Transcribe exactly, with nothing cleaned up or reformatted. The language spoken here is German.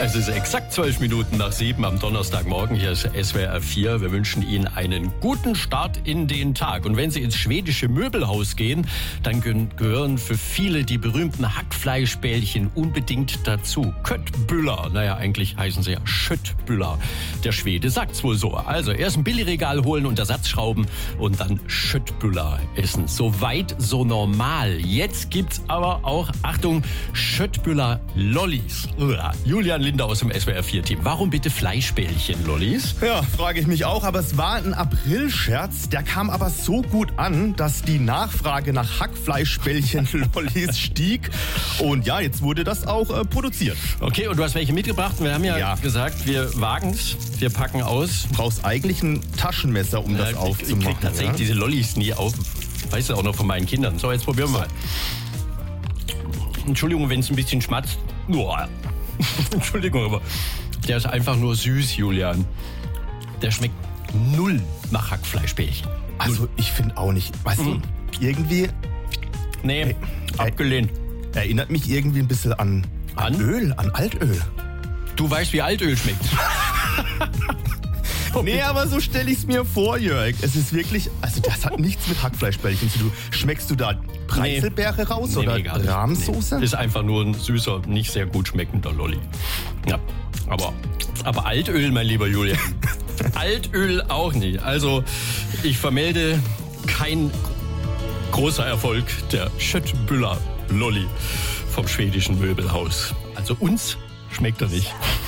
Es ist exakt zwölf Minuten nach sieben am Donnerstagmorgen. Hier ist S W R vier. Wir wünschen Ihnen einen guten Start in den Tag. Und wenn Sie ins schwedische Möbelhaus gehen, dann gehören für viele die berühmten Hackfleischbällchen unbedingt dazu. Köttbullar. Naja, eigentlich heißen sie ja Schöttbullar. Der Schwede sagt's wohl so. Also erst ein Billigregal holen und Ersatzschrauben und dann Schöttbullar essen. So weit, so normal. Jetzt gibt's aber auch, Achtung, Schöttbullar Lollis. Julian Linde aus dem S W R vier Team. Warum bitte Fleischbällchen Lollis? Ja, frage ich mich auch, aber es war ein Aprilscherz, der kam aber so gut an, dass die Nachfrage nach Hackfleischbällchen Lollis stieg und ja, jetzt wurde das auch äh, produziert. Okay, und du hast welche mitgebracht? Wir haben ja, Ja. gesagt, wir wagen's, wir packen aus. Du brauchst eigentlich ein Taschenmesser, um das Ja, aufzumachen. Ich krieg tatsächlich ja? diese Lollis nie auf. Weißt du auch noch von meinen Kindern. So, jetzt probieren wir mal. Entschuldigung, wenn es ein bisschen schmatzt. Uah. Entschuldigung, aber der ist einfach nur süß, Julian. Der schmeckt null nach Hackfleischbällchen. Also ich finde auch nicht, weißt Mhm. du, irgendwie Nee, Ey, abgelehnt. erinnert mich irgendwie ein bisschen an, an? An? Öl, an Altöl. Du weißt, wie Altöl schmeckt. Nee, aber so stelle ich es mir vor, Jörg. Es ist wirklich, also das hat nichts mit Hackfleischbällchen zu tun. Schmeckst du da Preiselbeere raus Nee, oder nee, gar nicht. Rahmsoße? Nee. Ist einfach nur ein süßer, nicht sehr gut schmeckender Lolli. Ja, aber, aber Altöl, mein lieber Julian. Altöl auch nicht. Also ich vermelde kein großer Erfolg der Schöttbullar Lolli vom schwedischen Möbelhaus. Also uns schmeckt er nicht.